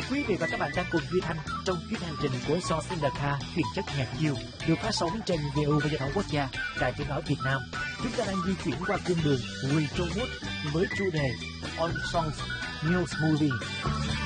Quý vị và các bạn đang cùng Duy Thanh trong chuyến hành trình của Songs in the Car chuyên chất nhạc chiều được phát sóng trên VU và Giao thông Quốc gia Đài Tiếng nói Việt Nam. Chúng ta đang di chuyển qua cung đường Retro Wood với chủ đề On Songs News Movie.